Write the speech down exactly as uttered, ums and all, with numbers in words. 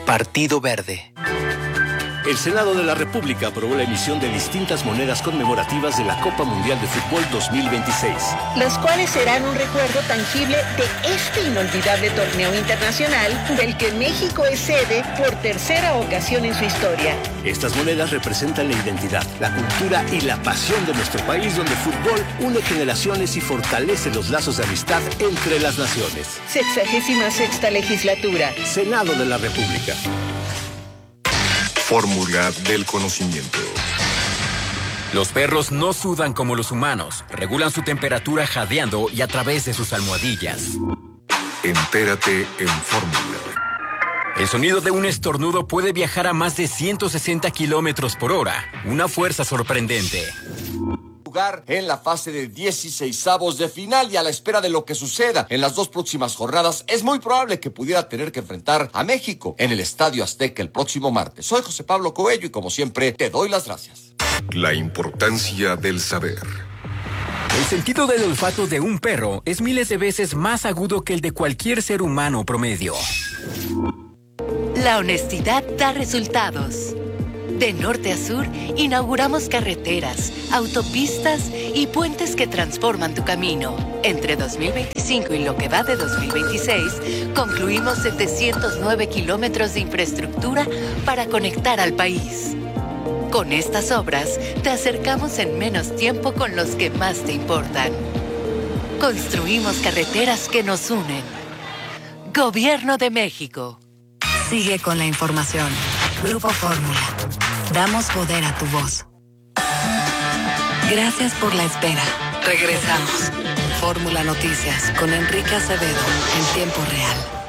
Partido Verde. El Senado de la República aprobó la emisión de distintas monedas conmemorativas de la Copa Mundial de Fútbol dos mil veintiséis. Las cuales serán un recuerdo tangible de este inolvidable torneo internacional del que México es sede por tercera ocasión en su historia. Estas monedas representan la identidad, la cultura y la pasión de nuestro país, donde el fútbol une generaciones y fortalece los lazos de amistad entre las naciones. Sexagésima sexta legislatura. Senado de la República. Fórmula del conocimiento. Los perros no sudan como los humanos. Regulan su temperatura jadeando y a través de sus almohadillas. Entérate en Fórmula. El sonido de un estornudo puede viajar a más de ciento sesenta kilómetros por hora. Una fuerza sorprendente. En la fase de dieciseisavos de final y a la espera de lo que suceda en las dos próximas jornadas, es muy probable que pudiera tener que enfrentar a México en el Estadio Azteca el próximo martes. Soy José Pablo Coello y como siempre te doy las gracias. La importancia del saber. El sentido del olfato de un perro es miles de veces más agudo que el de cualquier ser humano promedio. La honestidad da resultados. De norte a sur, inauguramos carreteras, autopistas y puentes que transforman tu camino. Entre dos mil veinticinco y lo que va de dos mil veintiséis, concluimos setecientos nueve kilómetros de infraestructura para conectar al país. Con estas obras, te acercamos en menos tiempo con los que más te importan. Construimos carreteras que nos unen. Gobierno de México. Sigue con la información. Grupo Fórmula. Damos poder a tu voz. Gracias por la espera. Regresamos. Fórmula Noticias con Enrique Acevedo en tiempo real.